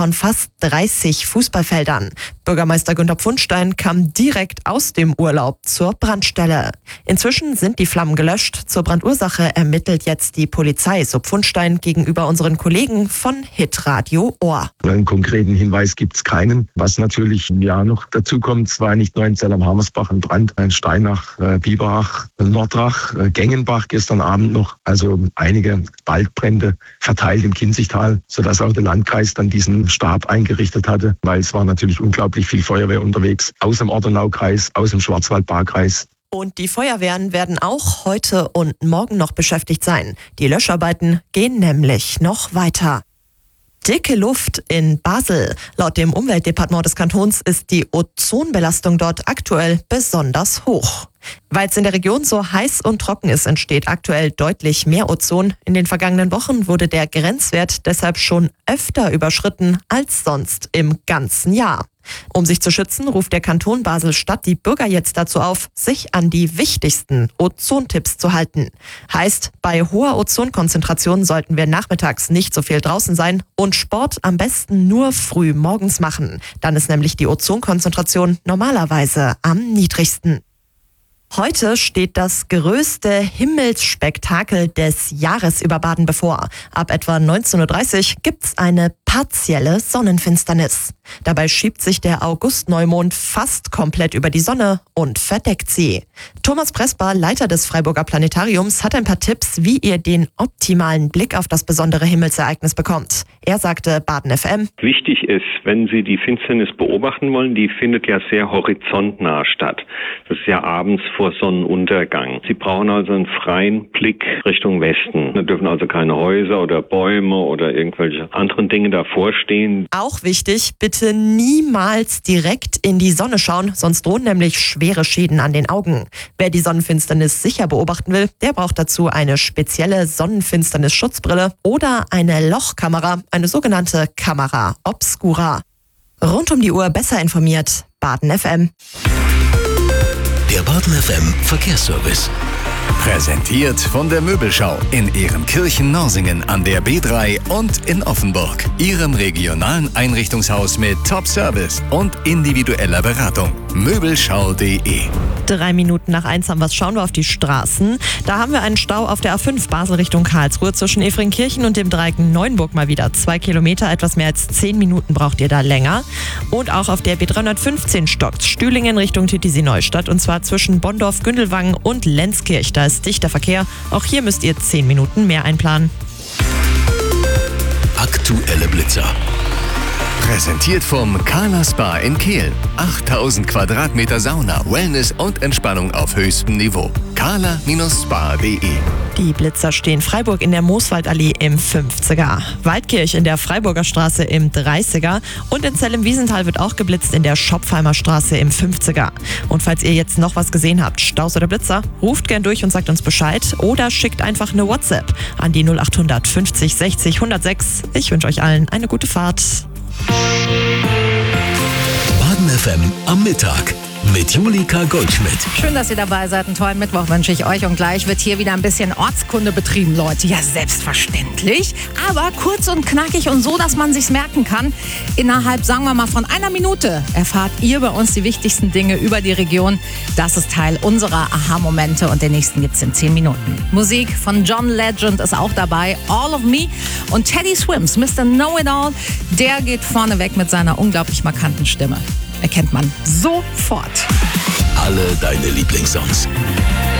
von fast 30 Fußballfeldern. Bürgermeister Günther Pfundstein kam direkt aus dem Urlaub zur Brandstelle. Inzwischen sind die Flammen gelöscht. Zur Brandursache ermittelt jetzt die Polizei, so Pfundstein gegenüber unseren Kollegen von Hitradio Ohr. Einen konkreten Hinweis gibt es keinen. Was natürlich noch dazu kommt, es war nicht nur in Zell am Hammersbach ein Brand, in Steinach, Biberach, Nordrach, Gengenbach gestern Abend noch. Also einige Waldbrände verteilt im Kinzigtal, sodass auch der Landkreis dann diesen Stab eingerichtet hatte, weil es war natürlich unglaublich viel Feuerwehr unterwegs, aus dem Ortenaukreis, aus dem Schwarzwaldbarkreis. Und die Feuerwehren werden auch heute und morgen noch beschäftigt sein. Die Löscharbeiten gehen nämlich noch weiter. Dicke Luft in Basel. Laut dem Umweltdepartement des Kantons ist die Ozonbelastung dort aktuell besonders hoch. Weil es in der Region so heiß und trocken ist, entsteht aktuell deutlich mehr Ozon. In den vergangenen Wochen wurde der Grenzwert deshalb schon öfter überschritten als sonst im ganzen Jahr. Um sich zu schützen, ruft der Kanton Basel-Stadt die Bürger jetzt dazu auf, sich an die wichtigsten Ozontipps zu halten. Heißt, bei hoher Ozonkonzentration sollten wir nachmittags nicht so viel draußen sein und Sport am besten nur früh morgens machen. Dann ist nämlich die Ozonkonzentration normalerweise am niedrigsten. Heute steht das größte Himmelsspektakel des Jahres über Baden bevor. Ab etwa 19.30 Uhr gibt's eine partielle Sonnenfinsternis. Dabei schiebt sich der August-Neumond fast komplett über die Sonne und verdeckt sie. Thomas Presper, Leiter des Freiburger Planetariums, hat ein paar Tipps, wie ihr den optimalen Blick auf das besondere Himmelsereignis bekommt. Er sagte Baden FM: Wichtig ist, wenn Sie die Finsternis beobachten wollen, die findet ja sehr horizontnah statt. Das ist ja abends vor Sonnenuntergang. Sie brauchen also einen freien Blick Richtung Westen. Da dürfen also keine Häuser oder Bäume oder irgendwelche anderen Dinge davor stehen. Auch wichtig, bitte niemals direkt in die Sonne schauen, sonst drohen nämlich schwere Schäden an den Augen. Wer die Sonnenfinsternis sicher beobachten will, der braucht dazu eine spezielle Sonnenfinsternis-Schutzbrille oder eine Lochkamera, eine sogenannte Camera Obscura. Rund um die Uhr besser informiert, Baden FM. Der Baden FM Verkehrsservice. Präsentiert von der Möbelschau in Ehrenkirchen-Norsingen an der B3 und in Offenburg. Ihrem regionalen Einrichtungshaus mit Top-Service und individueller Beratung. Möbelschau.de. 3 Minuten nach 1 haben wir es. Schauen wir auf die Straßen. Da haben wir einen Stau auf der A5 Basel Richtung Karlsruhe zwischen Efringkirchen und dem Dreieck Neuenburg mal wieder. 2 Kilometer, etwas mehr als 10 Minuten braucht ihr da länger. Und auch auf der B315 stockt Stühlingen Richtung Titisee-Neustadt und zwar zwischen Bonndorf, Gündelwangen und Lenzkirch. Da ist dichter Verkehr. Auch hier müsst ihr 10 Minuten mehr einplanen. Aktuelle Blitzer. Präsentiert vom Kala Spa in Kehl. 8000 Quadratmeter Sauna, Wellness und Entspannung auf höchstem Niveau. kala-spa.de. Die Blitzer stehen Freiburg in der Mooswaldallee im 50er, Waldkirch in der Freiburger Straße im 30er und in Zell im Wiesental wird auch geblitzt in der Schopfheimer Straße im 50er. Und falls ihr jetzt noch was gesehen habt, Staus oder Blitzer, ruft gern durch und sagt uns Bescheid oder schickt einfach eine WhatsApp an die 0800 50 60 106. Ich wünsche euch allen eine gute Fahrt. Baden FM am Mittag mit Julika Goldschmidt. Schön, dass ihr dabei seid. Einen tollen Mittwoch wünsche ich euch. Und gleich wird hier wieder ein bisschen Ortskunde betrieben, Leute. Ja, selbstverständlich. Aber kurz und knackig und so, dass man sich's merken kann. Innerhalb, sagen wir mal, von einer Minute erfahrt ihr bei uns die wichtigsten Dinge über die Region. Das ist Teil unserer Aha-Momente und den nächsten gibt's in 10 Minuten. Musik von John Legend ist auch dabei. All of Me. Und Teddy Swims, Mr. Know-It-All, der geht vorne weg mit seiner unglaublich markanten Stimme. Erkennt man sofort. Alle deine Lieblingssongs.